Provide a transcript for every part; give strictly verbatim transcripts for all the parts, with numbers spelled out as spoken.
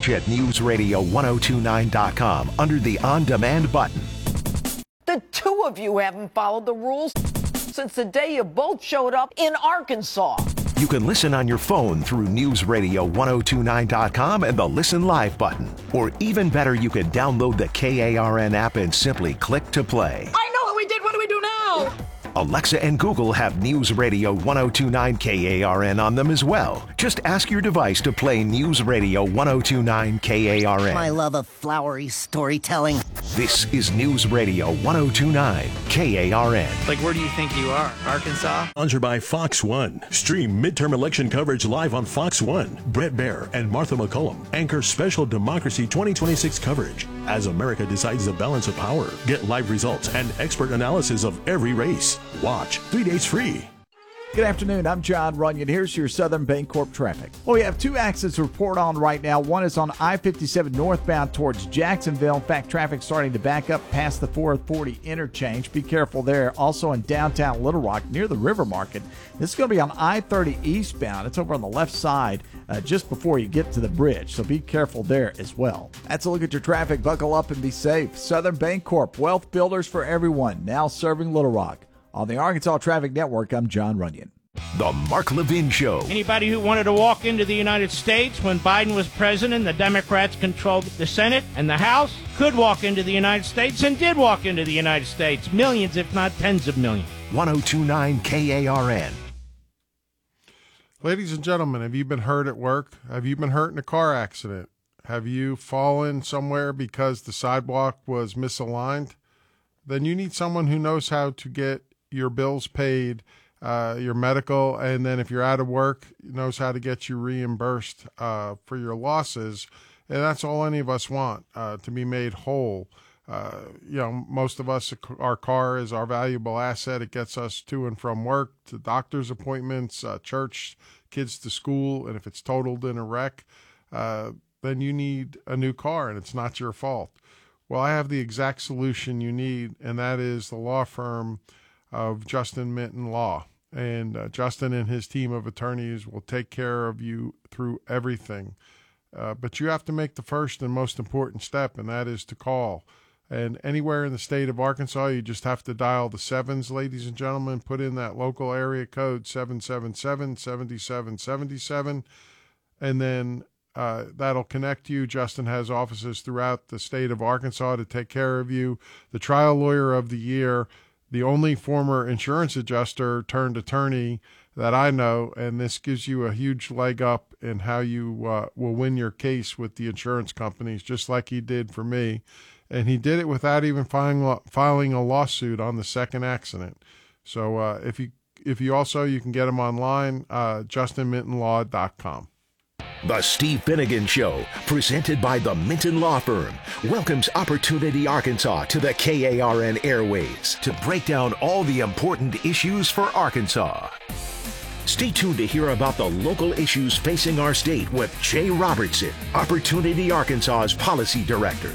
page at news radio ten twenty-nine dot com under the On Demand button. The two of you haven't followed the rules since the day you both showed up in Arkansas. You can listen on your phone through news radio ten twenty-nine dot com and the Listen Live button. Or even better, you can download the K A R N app and simply click to play. I know what we did. What do we do now? Alexa and Google have News Radio ten twenty-nine K A R N on them as well. Just ask your device to play News Radio ten twenty-nine K A R N. My love of flowery storytelling. This is News Radio ten twenty-nine K A R N. Like, where do you think you are? Arkansas? Sponsored by Fox One. Stream midterm election coverage live on Fox One. Brett Baer and Martha McCullum anchor special Democracy twenty twenty-six coverage as America decides the balance of power. Get live results and expert analysis of every race. Watch three days free. Good afternoon. I'm John Runyon. Here's your Southern Bancorp traffic. Well, we have two accidents to report on right now. One is on I fifty-seven northbound towards Jacksonville. In fact, traffic starting to back up past the four forty interchange. Be careful there. Also in downtown Little Rock near the River Market. This is going to be on I thirty eastbound. It's over on the left side uh, just before you get to the bridge. So be careful there as well. That's a look at your traffic. Buckle up and be safe. Southern Bancorp, wealth builders for everyone. Now serving Little Rock. On the Arkansas Traffic Network, I'm John Runyon. The Mark Levin Show. Anybody who wanted to walk into the United States when Biden was president, the Democrats controlled the Senate and the House, could walk into the United States and did walk into the United States. Millions, if not tens of millions. ten twenty-nine K A R N. Ladies and gentlemen, have you been hurt at work? Have you been hurt in a car accident? Have you fallen somewhere because the sidewalk was misaligned? Then you need someone who knows how to get your bills paid, uh, your medical, and then if you're out of work, knows how to get you reimbursed uh, for your losses. And that's all any of us want, uh, to be made whole. Uh, you know, most of us, our car is our valuable asset. It gets us to and from work, to doctor's appointments, uh, church, kids to school. And if it's totaled in a wreck, uh, then you need a new car, and it's not your fault. Well, I have the exact solution you need, and that is the law firm of Justin Minton Law. And uh, Justin and his team of attorneys will take care of you through everything. Uh, but you have to make the first and most important step, and that is to call. And anywhere in the state of Arkansas, you just have to dial the sevens, ladies and gentlemen. Put in that local area code seven seven seven, seven seven seven seven, and then uh, that'll connect you. Justin has offices throughout the state of Arkansas to take care of you. The trial lawyer of the year, the only former insurance adjuster turned attorney that I know, and this gives you a huge leg up in how you uh, will win your case with the insurance companies, just like he did for me. And he did it without even filing, filing a lawsuit on the second accident. So uh, if you if you also, you can get him online, uh, justin minton law dot com. The Steve Finnegan Show, presented by the Minton Law Firm, welcomes Opportunity Arkansas to the K A R N airways to break down all the important issues for Arkansas. Stay tuned to hear about the local issues facing our state with Jay Robertson, Opportunity Arkansas's Policy Director.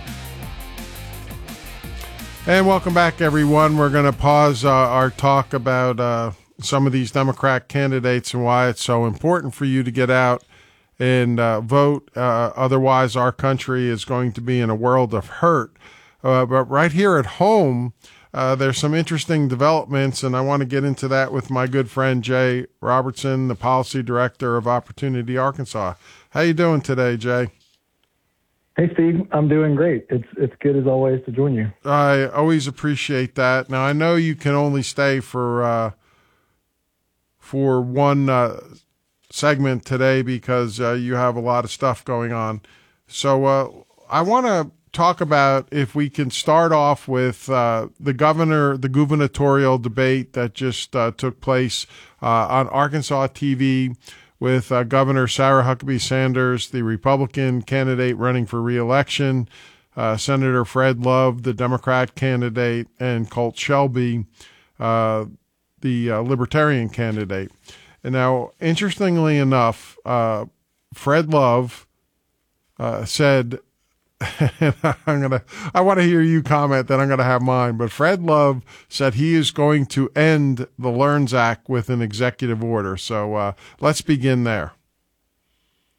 And welcome back, everyone. We're going to pause uh, our talk about uh, some of these Democrat candidates and why it's so important for you to get out and uh, vote. Uh, otherwise, our country is going to be in a world of hurt. Uh, but right here at home, uh, there's some interesting developments, and I want to get into that with my good friend Jay Robertson, the Policy Director of Opportunity Arkansas. How you doing today, Jay? Hey, Steve. I'm doing great. It's it's good as always to join you. I always appreciate that. Now, I know you can only stay for uh, for one uh, segment today because uh, you have a lot of stuff going on. So uh, I want to talk about if we can start off with uh, the governor, the gubernatorial debate that just uh, took place uh, on Arkansas T V. With uh, Governor Sarah Huckabee Sanders, the Republican candidate running for re-election, uh, Senator Fred Love, the Democrat candidate, and Colt Shelby, uh, the uh, Libertarian candidate. And now, interestingly enough, uh, Fred Love uh, said, I'm gonna, I want to hear you comment, then I'm going to have mine. But Fred Love said he is going to end the LEARNS Act with an executive order. So uh, let's begin there.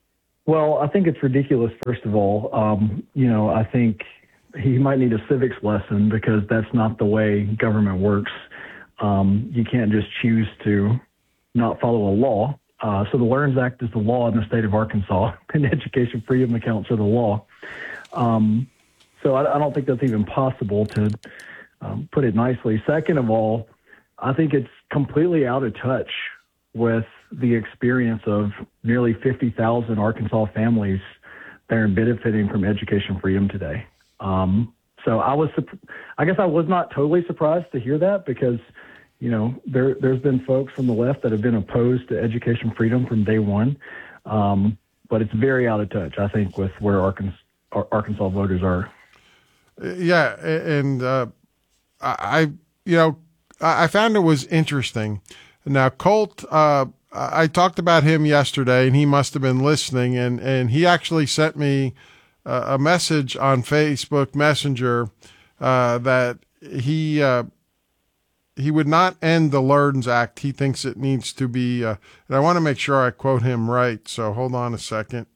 Well, I think it's ridiculous, first of all. Um, you know, I think he might need a civics lesson because that's not the way government works. Um, you can't just choose to not follow a law. Uh, so the LEARNS Act is the law in the state of Arkansas, and education freedom accounts are the law. Um, so I, I don't think that's even possible, to um, put it nicely. Second of all, I think it's completely out of touch with the experience of nearly fifty thousand Arkansas families that are benefiting from education freedom today. Um, so I was, I guess I was not totally surprised to hear that, because, you know, there, there's been folks from the left that have been opposed to education freedom from day one. Um, but it's very out of touch, I think, with where Arkansas, Arkansas voters are. Yeah. And, uh, I, you know, I found it was interesting. Now, Colt, uh, I talked about him yesterday, and he must have been listening, and, and he actually sent me uh, a message on Facebook Messenger uh, that he uh, he would not end the LEARNS Act. He thinks it needs to be, uh, and I want to make sure I quote him right, so hold on a second.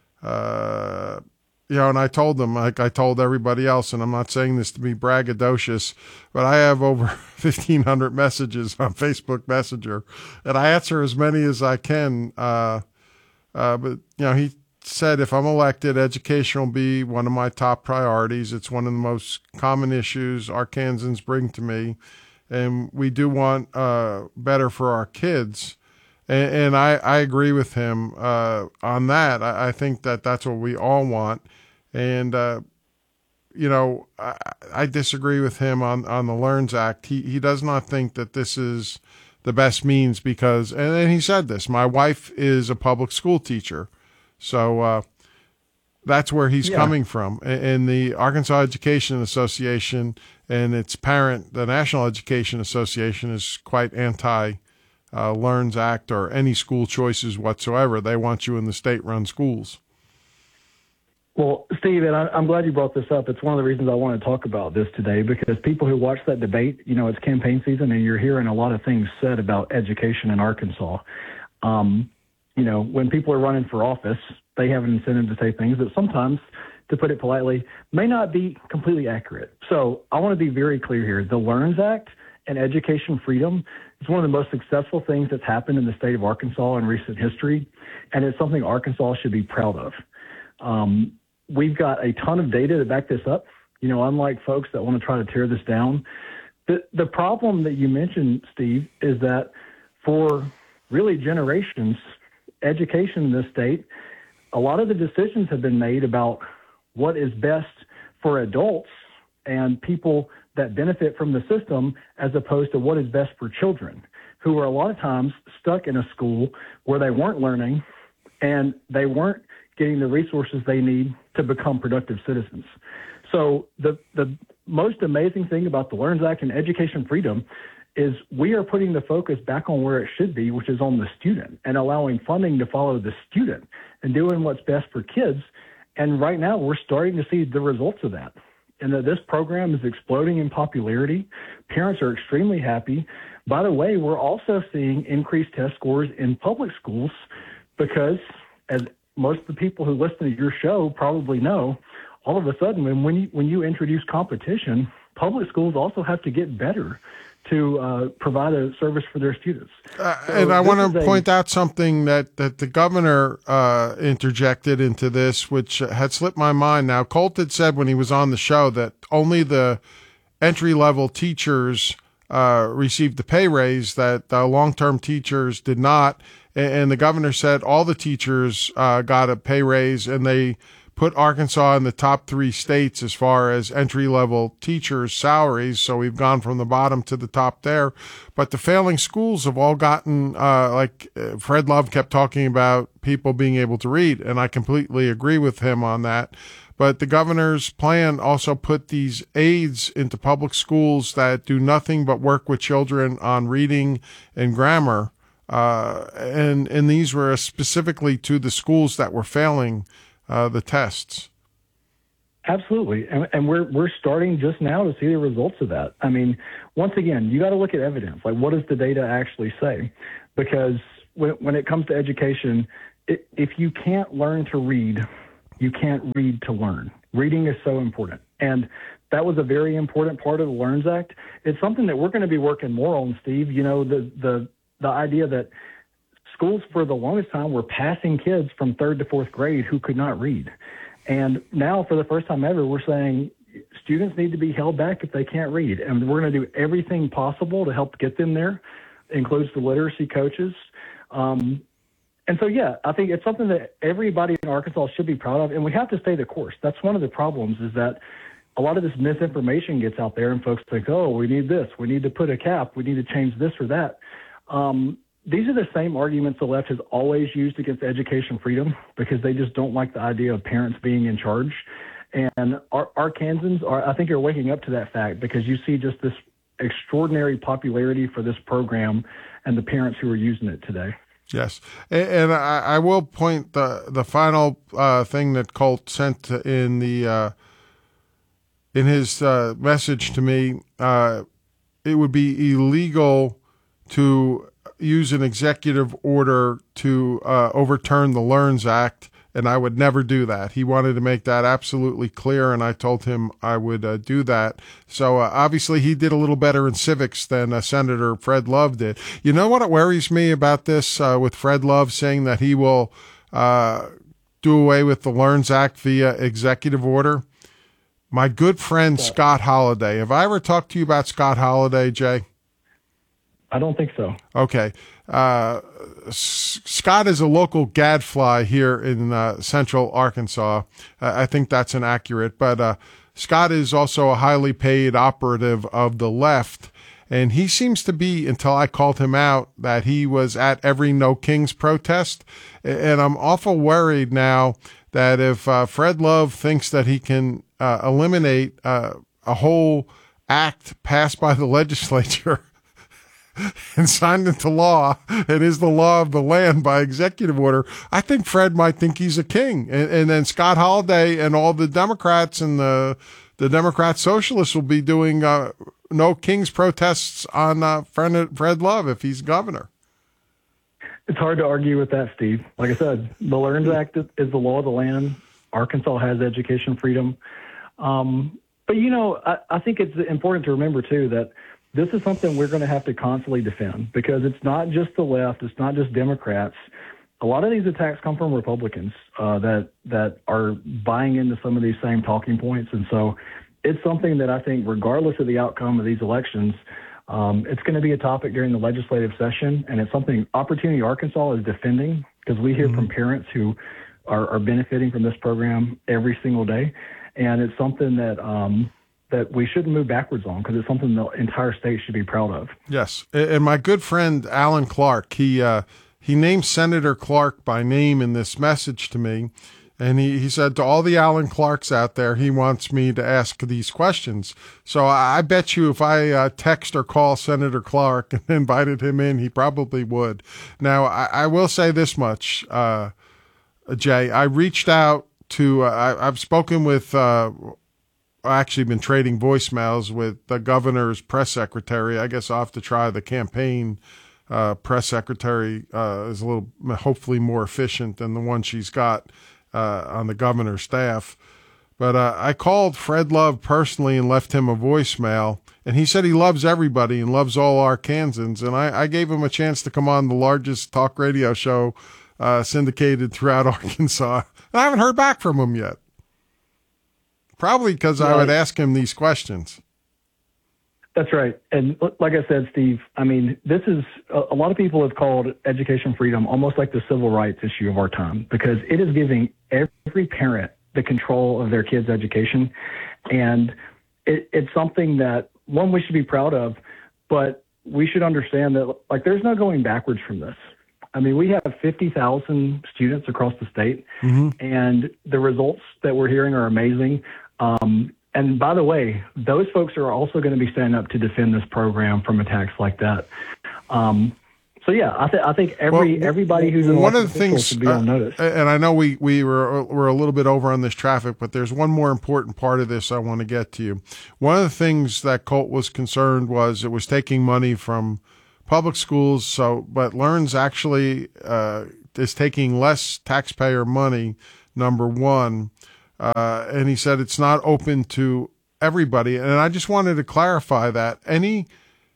Uh, you know, and I told them, like I told everybody else, and I'm not saying this to be braggadocious, but I have over fifteen hundred messages on Facebook Messenger, and I answer as many as I can. Uh, uh, but, you know, he said, if I'm elected, education will be one of my top priorities. It's one of the most common issues Arkansans bring to me, and we do want uh, better for our kids. And, and I, I agree with him uh, on that. I, I think that that's what we all want. And, uh, you know, I, I disagree with him on, on the LEARNS Act. He, he does not think that this is the best means because, and, and he said this, my wife is a public school teacher. So, uh, that's where he's yeah. coming from. And the Arkansas Education Association and its parent, the National Education Association, is quite anti uh, LEARNS Act or any school choices whatsoever. They want you in the state-run schools. Well, Steve, and I, I'm glad you brought this up. It's one of the reasons I want to talk about this today, because people who watch that debate, you know, it's campaign season, and you're hearing a lot of things said about education in Arkansas. Um, you know, when people are running for office, they have an incentive to say things that sometimes, to put it politely, may not be completely accurate. So I want to be very clear here. The LEARNS Act and education freedom is one of the most successful things that's happened in the state of Arkansas in recent history, and it's something Arkansas should be proud of. Um, we've got a ton of data to back this up. You know, unlike folks that want to try to tear this down, the, the problem that you mentioned, Steve, is that for really generations, education in this state, a lot of the decisions have been made about what is best for adults and people that benefit from the system, as opposed to what is best for children, who are a lot of times stuck in a school where they weren't learning and they weren't getting the resources they need to become productive citizens. So the the most amazing thing about the LEARNS Act and education freedom is we are putting the focus back on where it should be, which is on the student, and allowing funding to follow the student and doing what's best for kids. And right now we're starting to see the results of that, and that this program is exploding in popularity. Parents are extremely happy. By the way, we're also seeing increased test scores in public schools because, as most of the people who listen to your show probably know, all of a sudden when, when, you, when you introduce competition, public schools also have to get better to uh, provide a service for their students. Uh, so and I want to a, point out something that, that the governor uh, interjected into this, which had slipped my mind. Now, Colt had said when he was on the show that only the entry-level teachers uh, received the pay raise, that the long-term teachers did not. And the governor said all the teachers uh, got a pay raise, and they put Arkansas in the top three states as far as entry-level teachers' salaries. So we've gone from the bottom to the top there. But the failing schools have all gotten, uh, like Fred Love kept talking about people being able to read, and I completely agree with him on that. But the governor's plan also put these aides into public schools that do nothing but work with children on reading and grammar. Uh, and, and these were specifically to the schools that were failing uh, the tests. Absolutely. And, and we're, we're starting just now to see the results of that. I mean, once again, you got to look at evidence. Like, what does the data actually say? Because when, when it comes to education, if you can't learn to read, you can't read to learn. Reading is so important. And that was a very important part of the LEARNS Act. It's something that we're going to be working more on, Steve. You know, the the the idea that schools for the longest time were passing kids from third to fourth grade who could not read. And now, for the first time ever, we're saying students need to be held back if they can't read. And we're going to do everything possible to help get them there. It includes the literacy coaches. Um, and so, yeah, I think it's something that everybody in Arkansas should be proud of. And we have to stay the course. That's one of the problems, is that a lot of this misinformation gets out there and folks think, oh, we need this. We need to put a cap. We need to change this or that. Um, These are the same arguments the left has always used against education freedom, because they just don't like the idea of parents being in charge. And our Arkansans are, I think, are waking up to that fact, because you see just this extraordinary popularity for this program and the parents who are using it today. Yes. And, and I, I will point the, the final uh, thing that Colt sent in the, uh, in his uh, message to me. Uh, it would be illegal to use an executive order to uh, overturn the LEARNS Act, and I would never do that. He wanted to make that absolutely clear, and I told him I would uh, do that. So uh, obviously he did a little better in civics than uh, Senator Fred Love did. You know what worries me about this uh, with Fred Love saying that he will uh, do away with the LEARNS Act via executive order? My good friend yeah. Scott Holliday. Have I ever talked to you about Scott Holliday, Jay? I don't think so. Okay. Uh, S- Scott is a local gadfly here in uh, central Arkansas. Uh, I think that's inaccurate, but uh, Scott is also a highly paid operative of the left, and he seems to be, until I called him out, that he was at every No Kings protest, and I'm awful worried now that if uh, Fred Love thinks that he can uh, eliminate uh, a whole act passed by the legislature and signed into law, it is the law of the land by executive order, I think Fred might think he's a king. And, and then Scott Holliday and all the Democrats and the the Democrat socialists will be doing uh, No Kings protests on uh, Fred, Fred Love if he's governor. It's hard to argue with that, Steve. Like I said, the LEARNS Act is the law of the land. Arkansas has education freedom. Um, but, you know, I, I think it's important to remember, too, that this is something we're going to have to constantly defend, because it's not just the left, it's not just Democrats. A lot of these attacks come from Republicans uh, that that are buying into some of these same talking points. And so it's something that I think, regardless of the outcome of these elections, um, it's going to be a topic during the legislative session. And it's something Opportunity Arkansas is defending, because we hear mm-hmm. from parents who are, are benefiting from this program every single day. And it's something that um, that we shouldn't move backwards on, because it's something the entire state should be proud of. Yes. And my good friend Alan Clark, he uh, he named Senator Clark by name in this message to me. And he, he said to all the Alan Clarks out there, he wants me to ask these questions. So I, I bet you if I uh, text or call Senator Clark and invited him in, he probably would. Now, I, I will say this much, uh, Jay. I reached out to, uh, I, I've spoken with, uh, actually been trading voicemails with the governor's press secretary. I guess I'll have to try the campaign uh, press secretary uh, is a little, hopefully more efficient than the one she's got uh, on the governor's staff. But uh, I called Fred Love personally and left him a voicemail, and he said he loves everybody and loves all Arkansans. And I, I gave him a chance to come on the largest talk radio show uh, syndicated throughout Arkansas. And I haven't heard back from him yet. Probably because I would ask him these questions. That's right. And like I said, Steve, I mean, this is a, a lot of people have called education freedom almost like the civil rights issue of our time, because it is giving every parent the control of their kids' education. And it, it's something that, one, we should be proud of, but we should understand that, like, there's no going backwards from this. I mean, we have fifty thousand students across the state, mm-hmm. and the results that we're hearing are amazing. Um, and by the way, those folks are also going to be standing up to defend this program from attacks like that. Um, so yeah, I, th- I think every well, everybody who's in one of the things should be on notice. Uh, and I know we we were we're a little bit over on this traffic, but there's one more important part of this I want to get to you. One of the things that Colt was concerned was it was taking money from public schools. So, but LEARNS actually uh, is taking less taxpayer money, number one. Uh, and he said it's not open to everybody. And I just wanted to clarify that any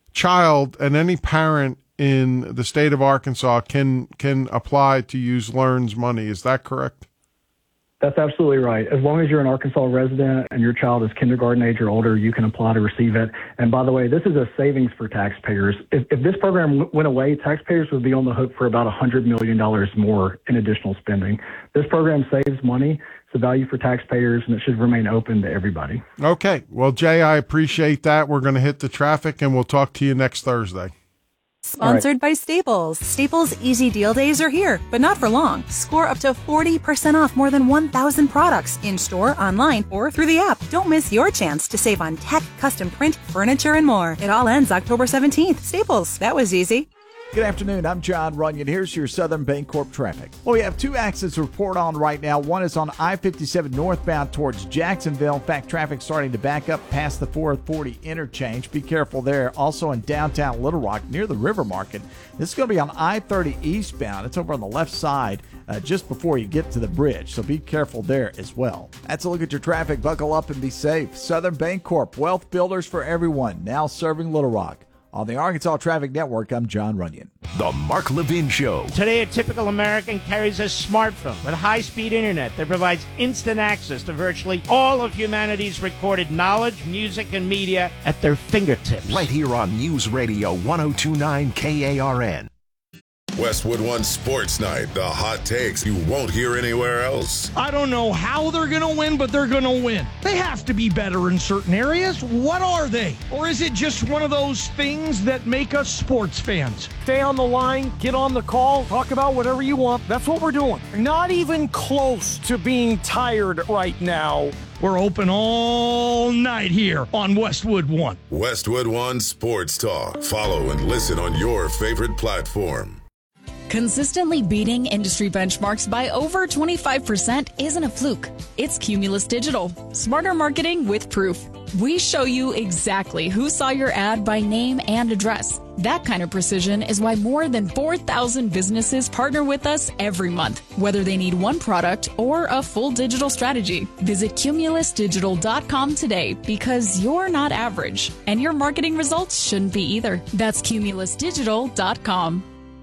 child and any parent in the state of Arkansas can can apply to use LEARN's money. Is that correct? That's absolutely right. As long as you're an Arkansas resident and your child is kindergarten age or older, you can apply to receive it. And by the way, this is a savings for taxpayers. If, if this program w- went away, taxpayers would be on the hook for about one hundred million dollars more in additional spending. This program saves money. It's a value for taxpayers, and it should remain open to everybody. Okay. Well, Jay, I appreciate that. We're going to hit the traffic, and we'll talk to you next Thursday. Sponsored right. by Staples. Staples Easy Deal Days are here, but not for long. Score up to forty percent off more than one thousand products in-store, online, or through the app. Don't miss your chance to save on tech, custom print, furniture, and more. It all ends October seventeenth. Staples. That was easy. Good afternoon. I'm John Runyon. Here's your Southern Bancorp traffic. Well, we have two accidents to report on right now. One is on I fifty-seven northbound towards Jacksonville. In fact, traffic starting to back up past the four forty interchange. Be careful there. Also in downtown Little Rock near the River Market. This is going to be on I thirty eastbound. It's over on the left side uh, just before you get to the bridge. So be careful there as well. That's a look at your traffic. Buckle up and be safe. Southern Bancorp, wealth builders for everyone. Now serving Little Rock. On the Arkansas Traffic Network, I'm John Runyon. The Mark Levin Show. Today, a typical American carries a smartphone with high-speed internet that provides instant access to virtually all of humanity's recorded knowledge, music, and media at their fingertips. Right here on News Radio one oh two point nine K A R N. Westwood One Sports Night, the hot takes you won't hear anywhere else. I don't know how they're going to win, but they're going to win. They have to be better in certain areas. What are they? Or is it just one of those things that make us sports fans? Stay on the line, get on the call, talk about whatever you want. That's what we're doing. Not even close to being tired right now. We're open all night here on Westwood One. Westwood One Sports Talk. Follow and listen on your favorite platform. Consistently beating industry benchmarks by over twenty-five percent isn't a fluke. It's Cumulus Digital. Smarter marketing with proof. We show you exactly who saw your ad by name and address. That kind of precision is why more than four thousand businesses partner with us every month, whether they need one product or a full digital strategy. Visit cumulus digital dot com today because you're not average, and your marketing results shouldn't be either. That's cumulus digital dot com.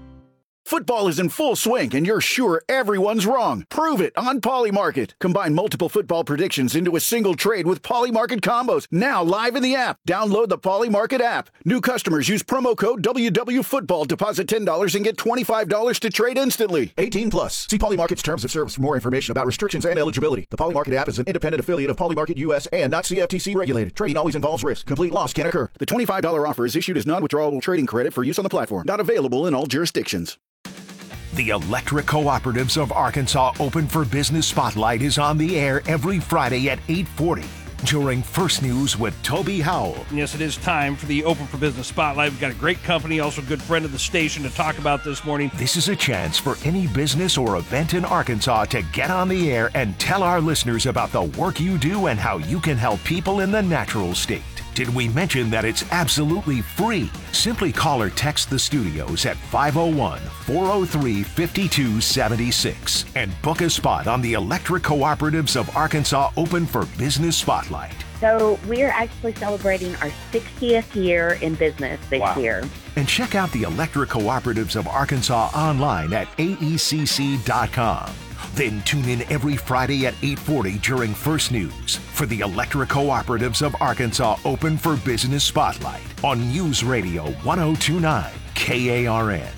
Football is in full swing, and you're sure everyone's wrong. Prove it on Polymarket. Combine multiple football predictions into a single trade with Polymarket combos. Now live in the app. Download the Polymarket app. New customers use promo code W W Football. Deposit ten dollars and get twenty-five dollars to trade instantly. eighteen plus. See Polymarket's terms of service for more information about restrictions and eligibility. The Polymarket app is an independent affiliate of Polymarket U S and not C F T C regulated. Trading always involves risk. Complete loss can occur. The twenty-five dollars offer is issued as non-withdrawable trading credit for use on the platform. Not available in all jurisdictions. The Electric Cooperatives of Arkansas Open for Business Spotlight is on the air every Friday at eight forty during First News with Toby Howell. Yes, it is time for the Open for Business Spotlight. We've got a great company, also a good friend of the station to talk about this morning. This is a chance for any business or event in Arkansas to get on the air and tell our listeners about the work you do and how you can help people in the natural state. Did we mention that it's absolutely free? Simply call or text the studios at five oh one, four oh three, five two seven six and book a spot on the Electric Cooperatives of Arkansas Open for Business Spotlight. So we're actually celebrating our sixtieth year in business this wow. year. And check out the Electric Cooperatives of Arkansas online at A E C C dot com. Then tune in every Friday at eight forty during First News for the Electric Cooperatives of Arkansas Open for Business Spotlight on News Radio one oh two point nine K A R N.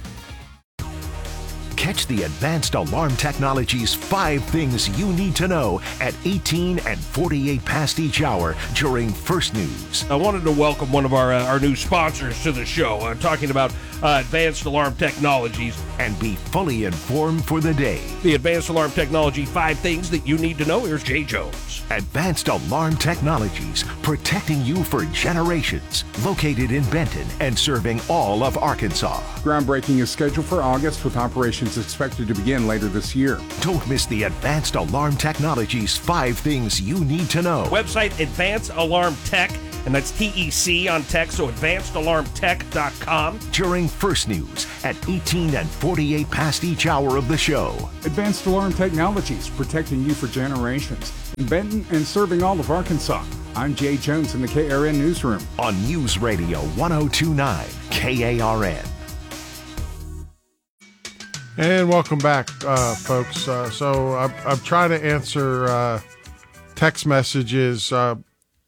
Catch the Advanced Alarm Technologies five things you need to know at eighteen and forty-eight past each hour during First News. I wanted to welcome one of our uh, our new sponsors to the show. I'm talking about uh, Advanced Alarm Technologies. And be fully informed for the day. The Advanced Alarm Technology five things that you need to know. Here's Jay Jones. Advanced Alarm Technologies, protecting you for generations. Located in Benton and serving all of Arkansas. Groundbreaking is scheduled for August with operations expected to begin later this year. Don't miss the Advanced Alarm Technologies five things you need to know. Website advanced alarm tech and that's T E C on tech, so advanced alarm tech dot com. During First News at eighteen and forty-eight past each hour of the show. Advanced Alarm Technologies, protecting you for generations. In Benton and serving all of Arkansas. I'm Jay Jones in the K R N Newsroom. On News Radio one oh two point nine K A R N. And welcome back, uh, folks. Uh, so I'm, I'm trying to answer uh, text messages. Uh,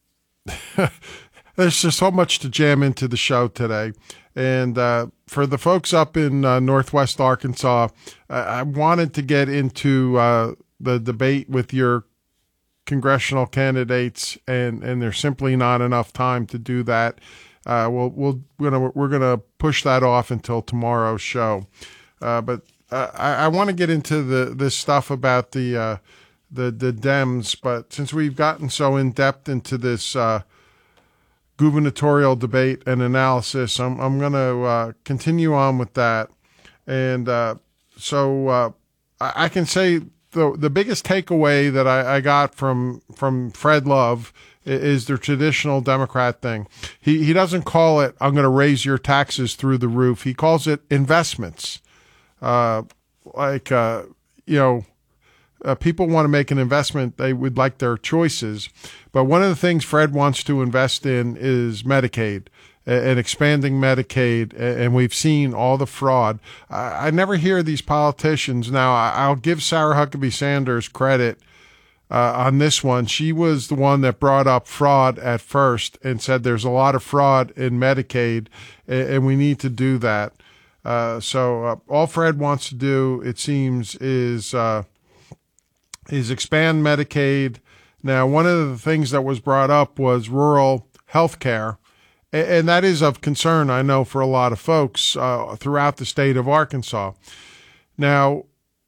there's just so much to jam into the show today. And uh, for the folks up in uh, Northwest Arkansas, I, I wanted to get into uh, the debate with your congressional candidates, and, and there's simply not enough time to do that. Uh, we'll, we'll, we're gonna, we're gonna push that off until tomorrow's show. Uh, but uh, I, I want to get into the this stuff about the uh, the the Dems. But since we've gotten so in depth into this uh, gubernatorial debate and analysis, I'm I'm going to uh, continue on with that. And uh, so uh, I, I can say the the biggest takeaway that I, I got from from Fred Love is the traditional Democrat thing. He he doesn't call it, I'm going to raise your taxes through the roof. He calls it investments. Uh, like, uh, you know, uh, people want to make an investment. They would like their choices. But one of the things Fred wants to invest in is Medicaid and expanding Medicaid. And we've seen all the fraud. I, I never hear these politicians. Now, I'll give Sarah Huckabee Sanders credit uh, on this one. She was the one that brought up fraud at first and said there's a lot of fraud in Medicaid and, and we need to do that. Uh, so uh, all Fred wants to do, it seems, is uh, is expand Medicaid. Now, one of the things that was brought up was rural health care, and, and that is of concern, I know, for a lot of folks uh, throughout the state of Arkansas. Now,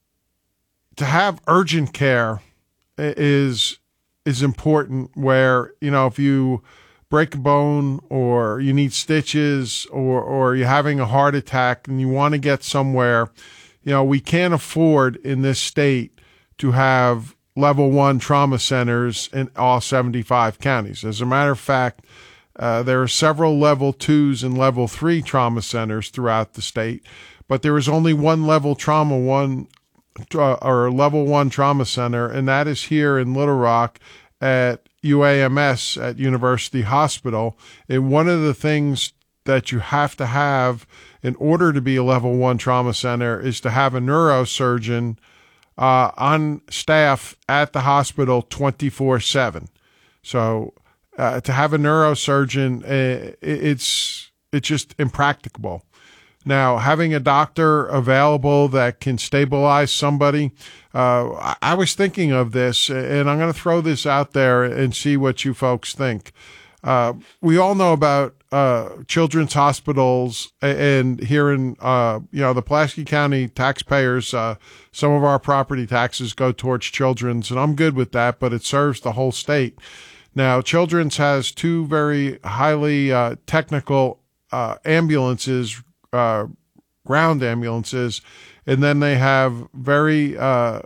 to have urgent care is is important where, you know, if you break a bone or you need stitches or, or you're having a heart attack and you want to get somewhere, you know, we can't afford in this state to have level one trauma centers in all seventy-five counties. As a matter of fact, uh, there are several level twos and level three trauma centers throughout the state, but there is only one level trauma one uh, or level one trauma center, and that is here in Little Rock at U A M S at University Hospital. And one of the things that you have to have in order to be a level one trauma center is to have a neurosurgeon uh, on staff at the hospital twenty-four seven. So uh, to have a neurosurgeon, uh, it's it's just impracticable. Now, having a doctor available that can stabilize somebody, uh, I was thinking of this, and I'm going to throw this out there and see what you folks think. Uh, we all know about uh, children's hospitals, and here in, uh, you know, the Pulaski County taxpayers, uh, some of our property taxes go towards children's, and I'm good with that, but it serves the whole state. Now, Children's has two very highly uh, technical uh, ambulances, uh, ground ambulances, and then they have very uh,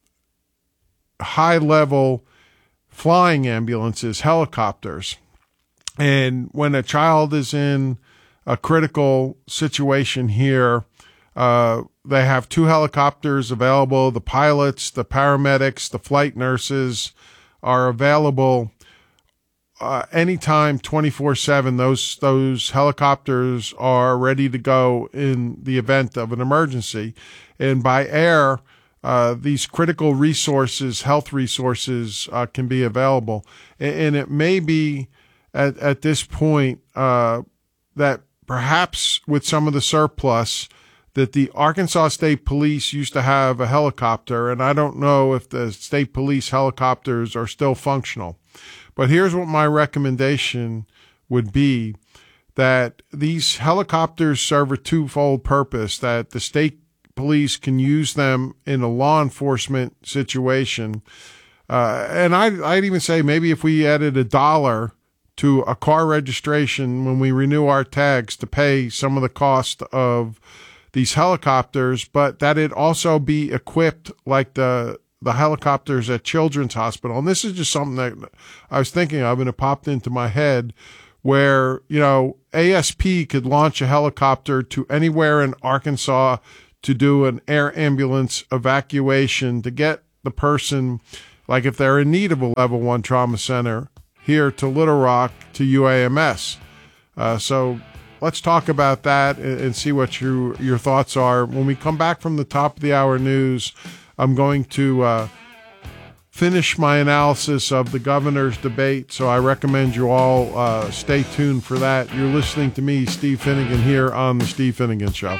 high-level flying ambulances, helicopters. And when a child is in a critical situation here, uh, they have two helicopters available. The pilots, the paramedics, the flight nurses are available uh, anytime, twenty-four seven. Those those helicopters are ready to go in the event of an emergency. And by air, uh, these critical resources, health resources, uh, can be available. And, and it may be at, at this point uh, that perhaps with some of the surplus that the Arkansas State Police used to have a helicopter, and I don't know if the state police helicopters are still functional. But here's what my recommendation would be, that these helicopters serve a twofold purpose, that the state police can use them in a law enforcement situation. Uh, and I'd, I'd even say maybe if we added a dollar to a car registration when we renew our tags to pay some of the cost of these helicopters, but that it also be equipped like the the helicopters at Children's Hospital. And this is just something that I was thinking of and it popped into my head, where, you know, A S P could launch a helicopter to anywhere in Arkansas to do an air ambulance evacuation to get the person, like if they're in need of a level one trauma center, here to Little Rock to U A M S. Uh, so let's talk about that and, and see what your your thoughts are. When we come back from the top of the hour news, I'm going to uh, finish my analysis of the governor's debate, so I recommend you all uh, stay tuned for that. You're listening to me, Steve Finnegan, here on The Steve Finnegan Show.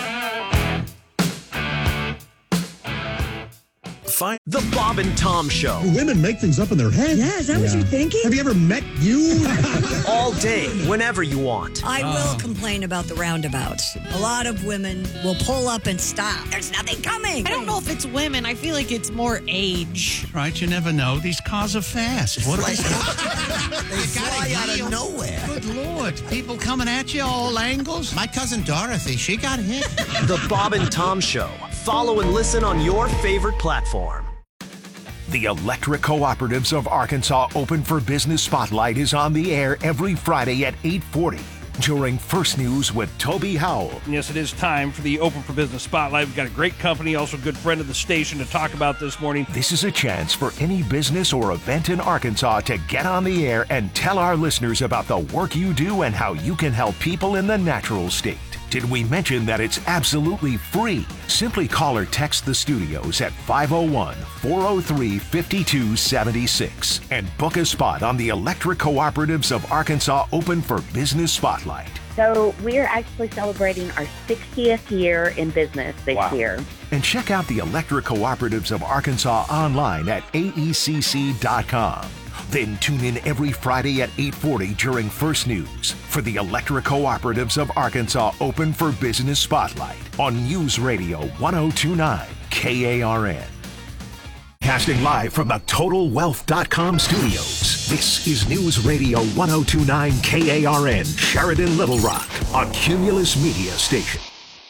Find the Bob and Tom Show. Women make things up in their head. Yeah, is that yeah. what you're thinking? Have you ever met you? All day, whenever you want. I uh. will complain about the roundabouts. A lot of women will pull up and stop. There's nothing coming. I don't know if it's women. I feel like it's more age. Right, you never know. These cars are fast. What are they? They fly out of nowhere. Good Lord. People coming at you all angles. My cousin Dorothy, she got hit. The Bob and Tom Show. Follow and listen on your favorite platform. The Electric Cooperatives of Arkansas Open for Business Spotlight is on the air every Friday at eight forty during First News with Toby Howell. Yes, it is time for the Open for Business Spotlight. We've got a great company, also a good friend of the station to talk about this morning. This is a chance for any business or event in Arkansas to get on the air and tell our listeners about the work you do and how you can help people in the natural state. Did we mention that it's absolutely free? Simply call or text the studios at five oh one, four oh three, five two seven six and book a spot on the Electric Cooperatives of Arkansas Open for Business Spotlight. So we're actually celebrating our sixtieth year in business this Wow. year. And check out the Electric Cooperatives of Arkansas online at A E C C dot com. Then tune in every Friday at eight forty during First News for the Electric Cooperatives of Arkansas Open for Business Spotlight on News Radio ten twenty-nine K A R N. Casting live from the Total Wealth dot com studios, this is News Radio ten twenty-nine K A R N, Sheridan, Little Rock, on Cumulus Media Station.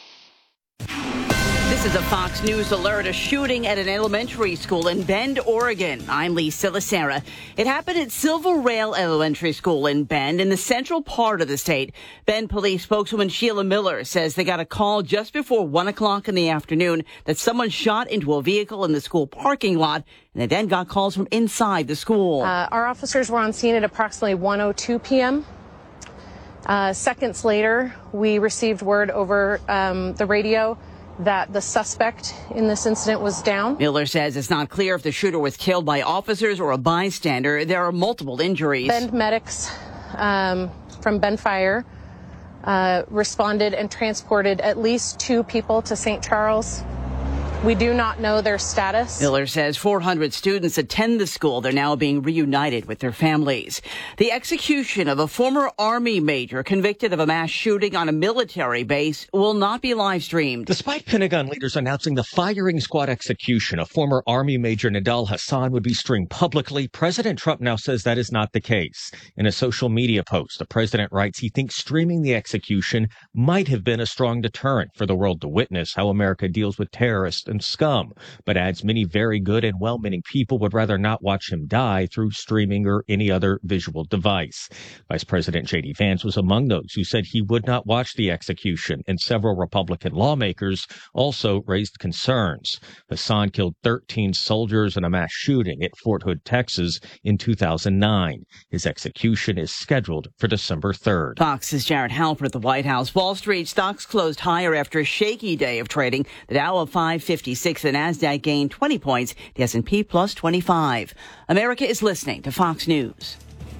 This is a Fox News alert, a shooting at an elementary school in Bend, Oregon. I'm Lee Silasera. It happened at Silver Rail Elementary School in Bend in the central part of the state. Bend police spokeswoman Sheila Miller says they got a call just before one o'clock in the afternoon that someone shot into a vehicle in the school parking lot, and they then got calls from inside the school. Uh, our officers were on scene at approximately one oh two p.m. Uh, seconds later, we received word over um, the radio that the suspect in this incident was down. Miller says it's not clear if the shooter was killed by officers or a bystander. There are multiple injuries. Bend medics um, from Bend Fire uh, responded and transported at least two people to Saint Charles. We do not know their status. Miller says four hundred students attend the school. They're now being reunited with their families. The execution of a former Army major convicted of a mass shooting on a military base will not be live streamed. Despite Pentagon leaders announcing the firing squad execution of former Army Major Nidal Hasan would be streamed publicly, President Trump now says that is not the case. In a social media post, the president writes he thinks streaming the execution might have been a strong deterrent for the world to witness how America deals with terrorists and scum, but adds many very good and well-meaning people would rather not watch him die through streaming or any other visual device. Vice President J D Vance was among those who said he would not watch the execution, and several Republican lawmakers also raised concerns. Hassan killed thirteen soldiers in a mass shooting at Fort Hood, Texas in two thousand nine. His execution is scheduled for December third. Fox's Jared Halper at the White House. Wall Street stocks closed higher after a shaky day of trading. The Dow of five fifty-six, the Nasdaq gained twenty points, the S and P plus twenty-five. America is listening to Fox News.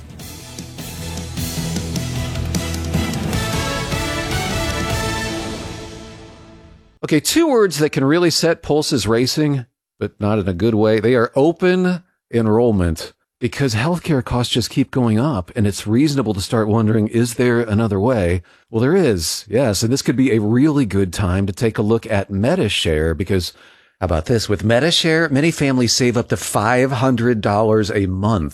Okay, two words that can really set pulses racing, but not in a good way. They are open enrollment, because healthcare costs just keep going up, and it's reasonable to start wondering, is there another way? Well, there is, yes, and this could be a really good time to take a look at Medi-Share, because how about this? With Medi-Share, many families save up to five hundred dollars a month.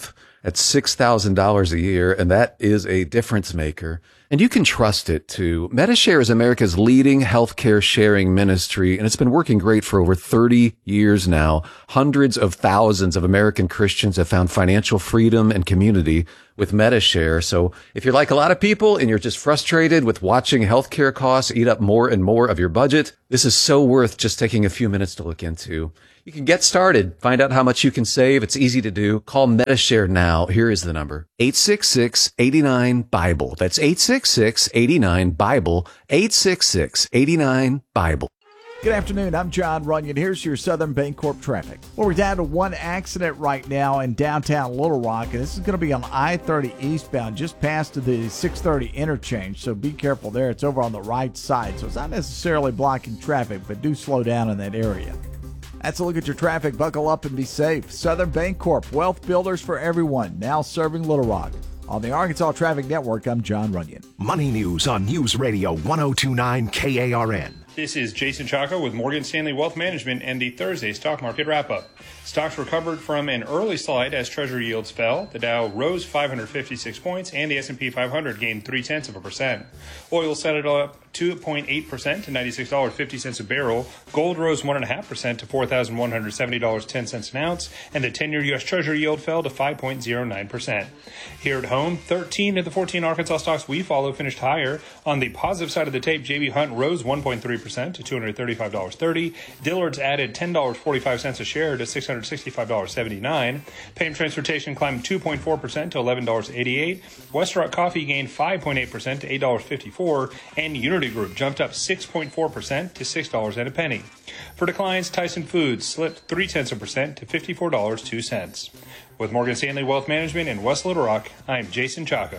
at six thousand dollars a year, and that is a difference maker. And you can trust it, too. Medi-Share is America's leading healthcare sharing ministry, and it's been working great for over thirty years now. Hundreds of thousands of American Christians have found financial freedom and community with Medi-Share. So if you're like a lot of people and you're just frustrated with watching healthcare costs eat up more and more of your budget, this is so worth just taking a few minutes to look into. You can get started. Find out how much you can save. It's easy to do. Call Medi-Share now. Here is the number. eight six six, eight nine, Bible. That's eight six six, eight nine, Bible. eight six six, eight nine, Bible. Good afternoon. I'm John Runyon. Here's your Southern Bancorp traffic. Well, we're down to one accident right now in downtown Little Rock, and this is going to be on I thirty eastbound, just past the six thirty interchange, so be careful there. It's over on the right side, so it's not necessarily blocking traffic, but do slow down in that area. That's a look at your traffic. Buckle up and be safe. Southern Bancorp, wealth builders for everyone, now serving Little Rock. On the Arkansas Traffic Network, I'm John Runyon. Money News on News Radio one oh two point nine K A R N. This is Jason Chaco with Morgan Stanley Wealth Management and the Thursday Stock Market Wrap-Up. Stocks recovered from an early slide as Treasury yields fell. The Dow rose five hundred fifty-six points and the S and P five hundred gained three-tenths of a percent. Oil settled up two point eight percent to ninety-six dollars and fifty cents a barrel. Gold rose one point five percent to four thousand one hundred seventy dollars and ten cents an ounce, and the ten-year U S Treasury yield fell to five point oh nine percent. Here at home, thirteen of the fourteen Arkansas stocks we follow finished higher. On the positive side of the tape, J B. Hunt rose one point three percent to two hundred thirty-five dollars and thirty cents. Dillard's added ten dollars and forty-five cents a share to six hundred sixty-five dollars and seventy-nine cents. Payne Transportation climbed two point four percent to eleven dollars and eighty-eight cents. Westrock Coffee gained five point eight percent to eight dollars and fifty-four cents. And Unity Group jumped up six point four percent to six dollars and a penny. For declines, Tyson Foods slipped three-tenths of a percent to fifty-four dollars and two cents. With Morgan Stanley Wealth Management in West Little Rock, I'm Jason Chaco.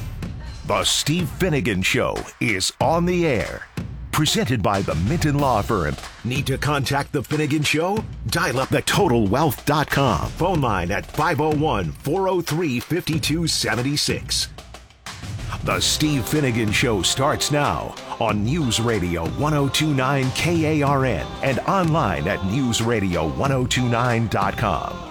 The Steve Finnegan Show is on the air. Presented by the Minton Law Firm. Need to contact the Finnegan Show? Dial up the total wealth dot com. Phone line at five oh one, four oh three, five two seven six. The Steve Finnegan Show starts now on News Radio one oh two point nine K A R N and online at news radio ten twenty-nine dot com.